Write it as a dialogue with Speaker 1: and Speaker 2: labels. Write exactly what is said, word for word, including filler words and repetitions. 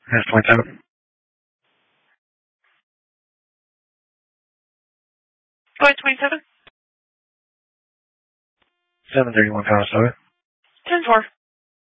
Speaker 1: That's twenty-seven.
Speaker 2: Go ahead, twenty-seven.
Speaker 1: seven thirty-one Conestoga.
Speaker 2: ten four.